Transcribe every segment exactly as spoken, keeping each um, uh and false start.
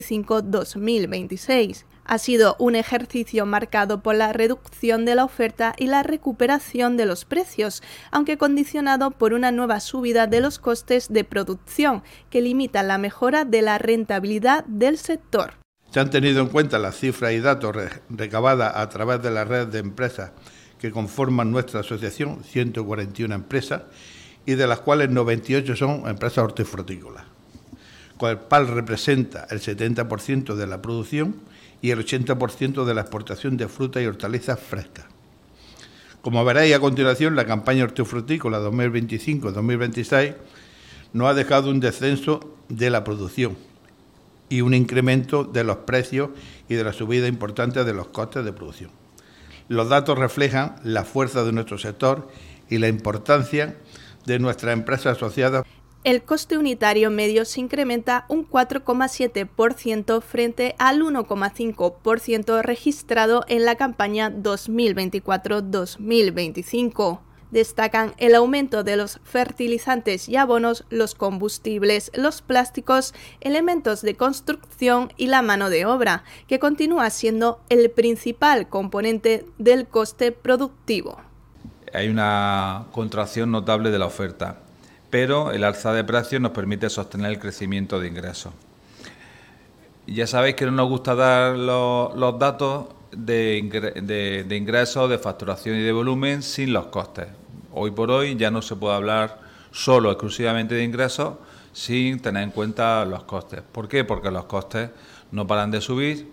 dos mil veintiséis. Ha sido un ejercicio marcado por la reducción de la oferta y la recuperación de los precios, aunque condicionado por una nueva subida de los costes de producción, que limita la mejora de la rentabilidad del sector. Se han tenido en cuenta las cifras y datos recabadas a través de la red de empresas que conforman nuestra asociación, ciento cuarenta y una empresas, y de las cuales noventa y ocho son empresas hortifrutícolas, con el P A L representa el setenta por ciento de la producción y el ochenta por ciento de la exportación de frutas y hortalizas frescas. Como veréis a continuación, la campaña hortifrutícola dos mil veinticinco dos mil veintiséis nos ha dejado un descenso de la producción y un incremento de los precios y de la subida importante de los costes de producción. Los datos reflejan la fuerza de nuestro sector y la importancia de nuestras empresas asociadas. El coste unitario medio se incrementa un cuatro coma siete por ciento frente al uno coma cinco por ciento registrado en la campaña dos mil veinticuatro dos mil veinticinco. Destacan el aumento de los fertilizantes y abonos, los combustibles, los plásticos, elementos de construcción y la mano de obra, que continúa siendo el principal componente del coste productivo. Hay una contracción notable de la oferta, pero el alza de precios nos permite sostener el crecimiento de ingresos. Ya sabéis que no nos gusta dar los, los datos de, ingre, de, de ingresos, de facturación y de volumen sin los costes. Hoy por hoy ya no se puede hablar solo exclusivamente de ingresos sin tener en cuenta los costes. ¿Por qué? Porque los costes no paran de subir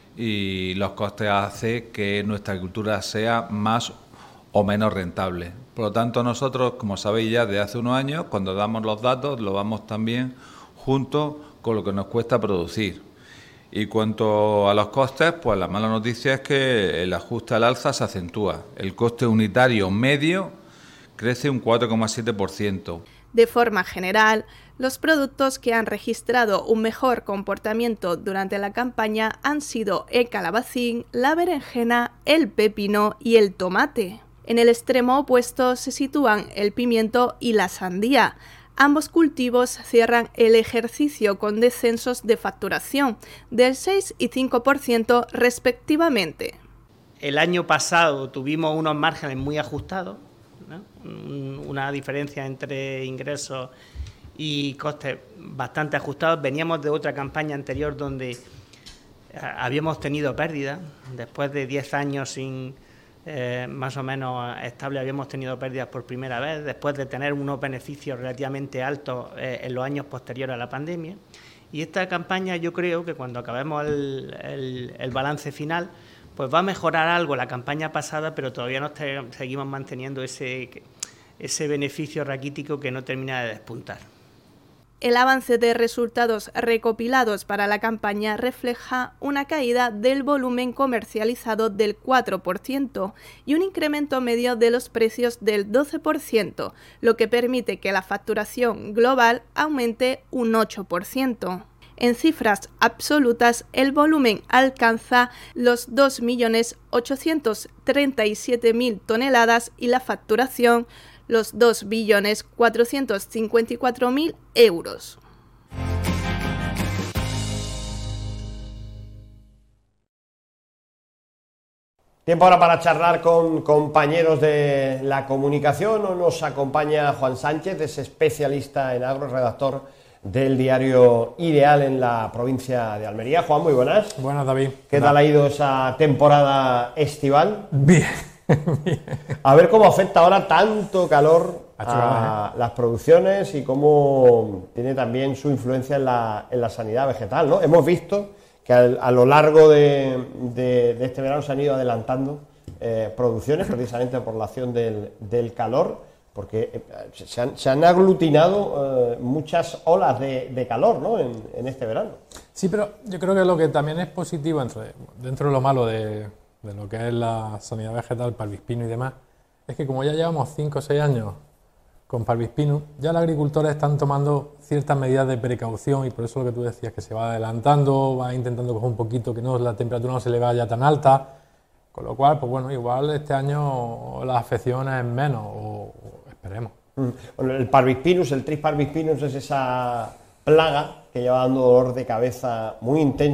y los costes hacen que nuestra agricultura sea más o menos rentable. Por lo tanto, nosotros, como sabéis ya desde hace unos años, cuando damos los datos, lo damos también junto con lo que nos cuesta producir. Y cuanto a los costes, pues la mala noticia es que el ajuste al alza se acentúa. El coste unitario medio crece un cuatro coma siete por ciento. De forma general, los productos que han registrado un mejor comportamiento durante la campaña han sido el calabacín, la berenjena, el pepino y el tomate. En el extremo opuesto se sitúan el pimiento y la sandía. Ambos cultivos cierran el ejercicio con descensos de facturación del seis y cinco por ciento respectivamente. El año pasado tuvimos unos márgenes muy ajustados, ¿no? Una diferencia entre ingresos y costes bastante ajustados. Veníamos de otra campaña anterior donde habíamos tenido pérdidas. Después de diez años sin eh, más o menos estable, habíamos tenido pérdidas por primera vez, después de tener unos beneficios relativamente altos eh, en los años posteriores a la pandemia. Y esta campaña, yo creo que cuando acabemos el, el, el balance final, pues va a mejorar algo la campaña pasada, pero todavía nos te, seguimos manteniendo ese, ese beneficio raquítico que no termina de despuntar. El avance de resultados recopilados para la campaña refleja una caída del volumen comercializado del cuatro por ciento y un incremento medio de los precios del doce por ciento, lo que permite que la facturación global aumente un ocho por ciento. En cifras absolutas, el volumen alcanza los dos millones ochocientos treinta y siete mil toneladas y la facturación los dos billones cuatrocientos cincuenta y cuatro mil euros. Tiempo ahora para charlar con compañeros de la comunicación. Hoy nos acompaña Juan Sánchez, es especialista en agro, redactor del diario Ideal en la provincia de Almería. Juan, muy buenas. Buenas, David. ¿Qué tal ha ido esa temporada estival? Bien. Bien. A ver cómo afecta ahora tanto calor a las producciones y cómo tiene también su influencia en la, en la sanidad vegetal, ¿no? Hemos visto que a, a lo largo de, de, de este verano se han ido adelantando eh, producciones precisamente por la acción del, del calor, porque eh, se, han, se han aglutinado eh, muchas olas de, de calor, ¿no? en, en este verano. Sí, pero yo creo que lo que también es positivo entre, dentro de lo malo de, de lo que es la sanidad vegetal, Parvispinus y demás, es que como ya llevamos cinco o seis años con Parvispinus, ya los agricultores están tomando ciertas medidas de precaución y por eso lo que tú decías, que se va adelantando, va intentando coger un poquito que no la temperatura no se le vaya tan alta, con lo cual, pues bueno, igual este año las afecciones es menos, o, o esperemos. Bueno, el Parvispinus, el Tris Parvispinus es esa plaga que lleva dando dolor de cabeza muy intenso